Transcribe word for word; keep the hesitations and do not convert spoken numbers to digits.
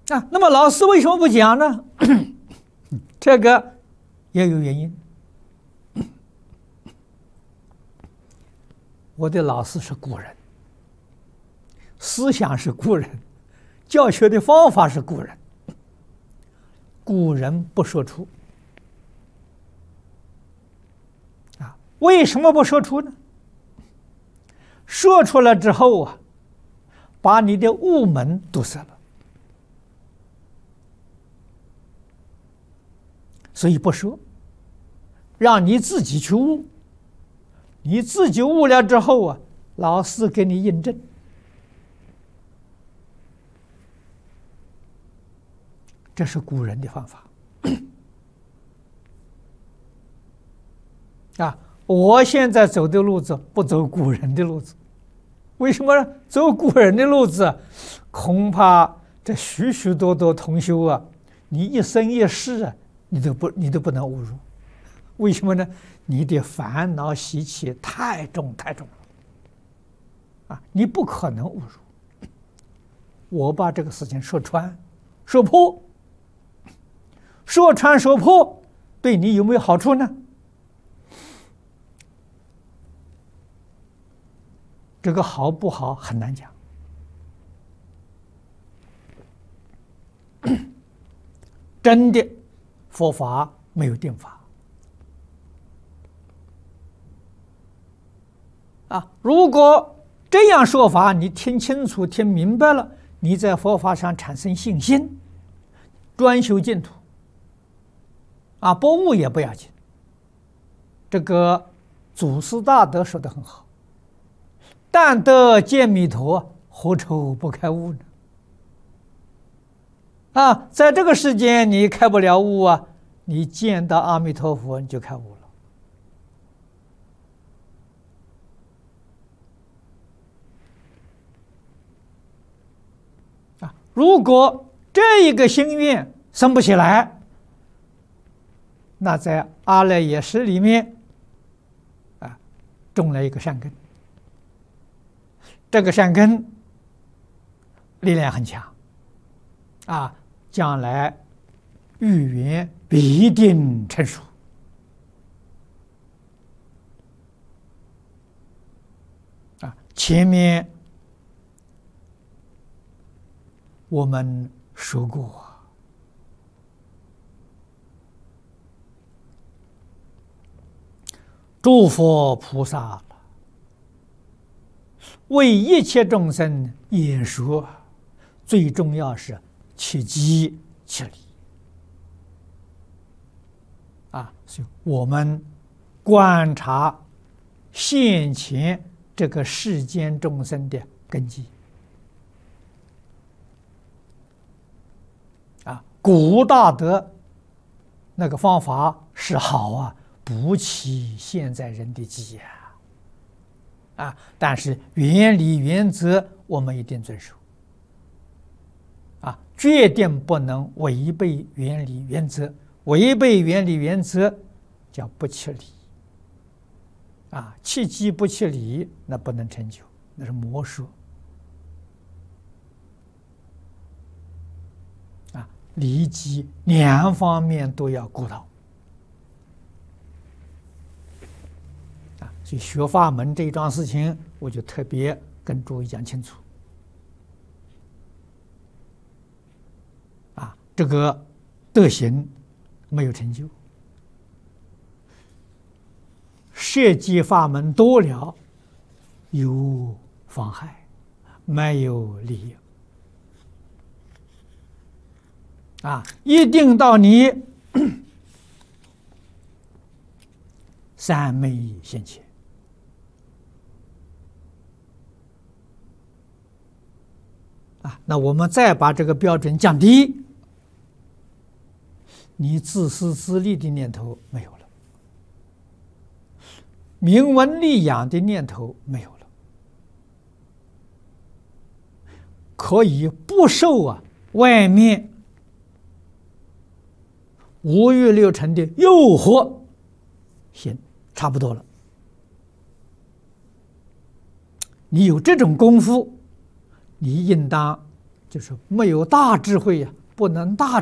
啊，那么老师为什么不讲呢？这个也有原因。我的老师是古人，思想是古人，教学的方法是古人，古人不说出。啊，为什么不说出呢？说出来之后啊，把你的悟门堵塞了，所以不说，让你自己去悟。你自己悟了之后啊，老师给你印证。这是古人的方法。啊，我现在走的路子不走古人的路子，为什么呢？走古人的路子，恐怕这许许多多同修啊，你一生一世啊，你都不你都不能误入。为什么呢？你的烦恼习气太重太重了，啊，你不可能误入。我把这个事情说穿、说破，说穿说破，对你有没有好处呢？这个好不好很难讲。真的，佛法没有定法。啊，如果这样说法，你听清楚、听明白了，你在佛法上产生信心，专修净土，啊，不悟也不要紧。这个祖师大德说得很好：“但得见弥陀，何愁不开悟呢？”啊，在这个世间你开不了悟啊，你见到阿弥陀佛，你就开悟了。如果这一个心愿生不起来，那在阿赖耶识里面啊种了一个善根，这个善根力量很强啊，将来预言必定成熟啊。前面我们说过，诸佛菩萨为一切众生演说，最重要是切机切理啊！所以我们观察现前这个世间众生的根基。古大德那个方法是好啊，不起现在人的机啊，啊！但是原理原则我们一定遵守，啊，决定不能违背原理原则。违背原理原则叫不切理，啊，切机不切理，那不能成就，那是魔术。利己两方面都要顾到啊，所以学法门这一桩事情，我就特别跟诸位讲清楚啊，这个德行没有成就，涉及法门多了，有妨害，没有利益。啊，一定到你三昧现前啊！那我们再把这个标准降低，你自私自利的念头没有了，名闻利养的念头没有了，可以不受啊外面五欲六尘的诱惑，行，差不多了。你有这种功夫，你应当就是没有大智慧呀、啊， 不能大